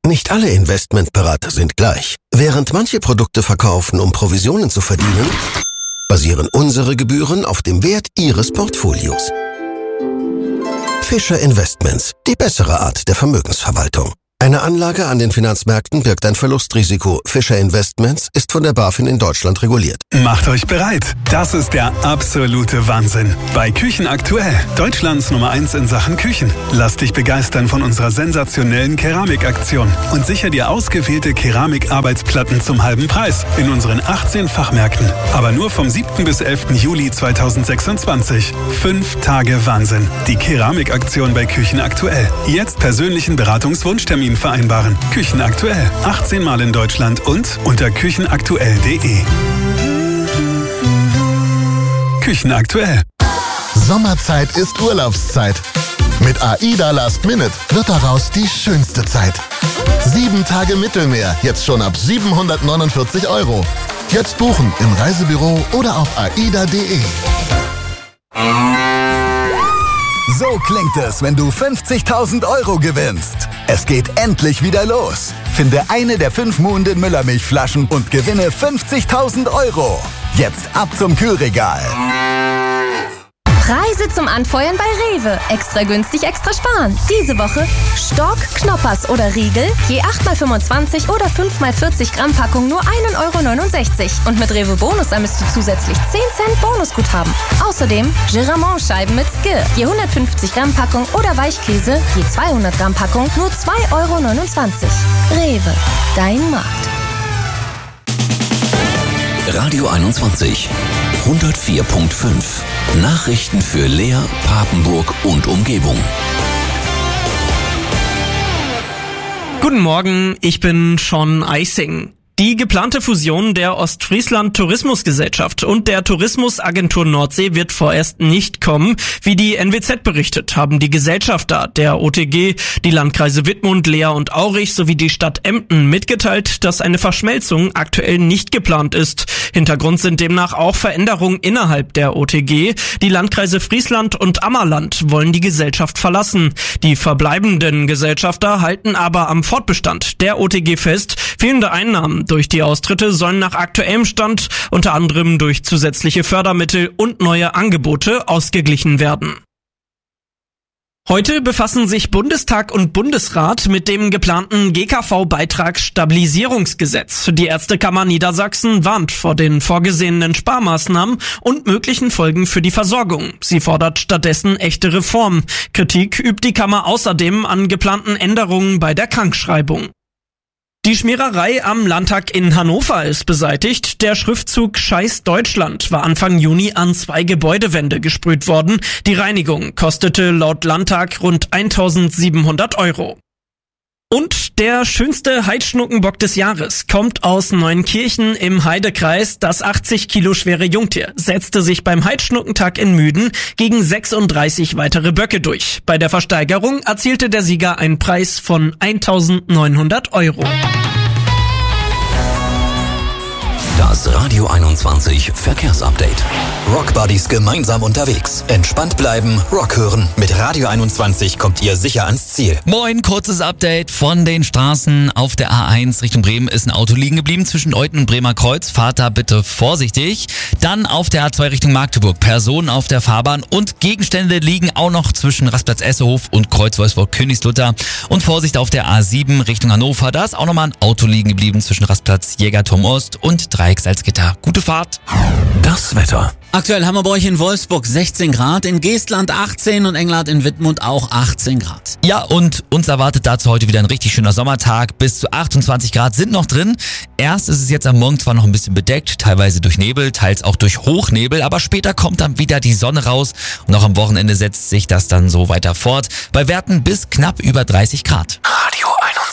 Nicht alle Investmentberater sind gleich. Während manche Produkte verkaufen, um Provisionen zu verdienen, basieren unsere Gebühren auf dem Wert Ihres Portfolios. Fischer Investments, die bessere Art der Vermögensverwaltung. Eine Anlage an den Finanzmärkten birgt ein Verlustrisiko. Fischer Investments ist von der BaFin in Deutschland reguliert. Macht euch bereit. Das ist der absolute Wahnsinn. Bei Küchen aktuell. Deutschlands Nummer 1 in Sachen Küchen. Lass dich begeistern von unserer sensationellen Keramikaktion und sicher dir ausgewählte Keramikarbeitsplatten zum halben Preis in unseren 18 Fachmärkten. Aber nur vom 7. bis 11. Juli 2026. 5 Tage Wahnsinn. Die Keramikaktion bei Küchen aktuell. Jetzt persönlichen Beratungswunschtermin vereinbaren. Küchen aktuell. 18 Mal in Deutschland und unter küchenaktuell.de. Küchen aktuell. Sommerzeit ist Urlaubszeit. Mit AIDA Last Minute wird daraus die schönste Zeit. 7 Tage Mittelmeer, jetzt schon ab 749 €. Jetzt buchen im Reisebüro oder auf aida.de. So klingt es, wenn du 50.000 € gewinnst. Es geht endlich wieder los. Finde eine der 5 Muhnden Müllermilchflaschen und gewinne 50.000 €. Jetzt ab zum Kühlregal. Preise zum Anfeuern bei Rewe. Extra günstig, extra sparen. Diese Woche Stork, Knoppers oder Riegel, je 8x25 oder 5x40 Gramm Packung nur 1,69 €. Und mit Rewe Bonus ermisst du zusätzlich 10 Cent Bonusguthaben. Außerdem Giramont-Scheiben mit Skir, je 150 Gramm Packung oder Weichkäse, je 200 Gramm Packung nur 2,29 €. Rewe, dein Markt. Radio 21, 104.5. Nachrichten für Leer, Papenburg und Umgebung. Guten Morgen, ich bin Sean Eising. Die geplante Fusion der Ostfriesland Tourismusgesellschaft und der Tourismusagentur Nordsee wird vorerst nicht kommen. Wie die NWZ berichtet, haben die Gesellschafter der OTG, die Landkreise Wittmund, Leer und Aurich sowie die Stadt Emden mitgeteilt, dass eine Verschmelzung aktuell nicht geplant ist. Hintergrund sind demnach auch Veränderungen innerhalb der OTG. Die Landkreise Friesland und Ammerland wollen die Gesellschaft verlassen. Die verbleibenden Gesellschafter halten aber am Fortbestand der OTG fest. Fehlende Einnahmen durch die Austritte sollen nach aktuellem Stand unter anderem durch zusätzliche Fördermittel und neue Angebote ausgeglichen werden. Heute befassen sich Bundestag und Bundesrat mit dem geplanten GKV-Beitragsstabilisierungsgesetz. Die Ärztekammer Niedersachsen warnt vor den vorgesehenen Sparmaßnahmen und möglichen Folgen für die Versorgung. Sie fordert stattdessen echte Reformen. Kritik übt die Kammer außerdem an geplanten Änderungen bei der Krankschreibung. Die Schmiererei am Landtag in Hannover ist beseitigt. Der Schriftzug Scheiß Deutschland war Anfang Juni an 2 Gebäudewände gesprüht worden. Die Reinigung kostete laut Landtag rund 1.700 €. Und der schönste Heidschnuckenbock des Jahres kommt aus Neuenkirchen im Heidekreis. Das 80 Kilo schwere Jungtier setzte sich beim Heidschnuckentag in Müden gegen 36 weitere Böcke durch. Bei der Versteigerung erzielte der Sieger einen Preis von 1.900 €. Das Radio 21 Verkehrsupdate. Rockbuddies gemeinsam unterwegs. Entspannt bleiben, Rock hören. Mit Radio 21 kommt ihr sicher ans Ziel. Moin, kurzes Update von den Straßen. Auf der A1 Richtung Bremen ist ein Auto liegen geblieben zwischen Euten und Bremer Kreuz. Fahrt da bitte vorsichtig. Dann auf der A2 Richtung Magdeburg. Personen auf der Fahrbahn und Gegenstände liegen auch noch zwischen Rastplatz Essehof und Kreuz Wolfsburg-Königslutter. Und Vorsicht auf der A7 Richtung Hannover. Da ist auch nochmal ein Auto liegen geblieben zwischen Rastplatz Jägerturm Ost und Salzgitter. Gute Fahrt. Das Wetter. Aktuell haben wir bei euch in Wolfsburg 16 Grad, in Geestland 18 und Englard in Wittmund auch 18 Grad. Ja, und uns erwartet dazu heute wieder ein richtig schöner Sommertag. Bis zu 28 Grad sind noch drin. Erst ist es jetzt am Morgen zwar noch ein bisschen bedeckt, teilweise durch Nebel, teils auch durch Hochnebel, aber später kommt dann wieder die Sonne raus und auch am Wochenende setzt sich das dann so weiter fort. Bei Werten bis knapp über 30 Grad. Radio